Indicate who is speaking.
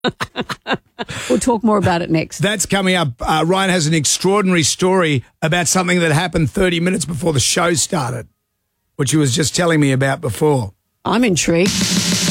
Speaker 1: We'll talk more about it next.
Speaker 2: That's coming up. Ryan has an extraordinary story about something that happened 30 minutes before the show started, which he was just telling me about before.
Speaker 1: I'm intrigued.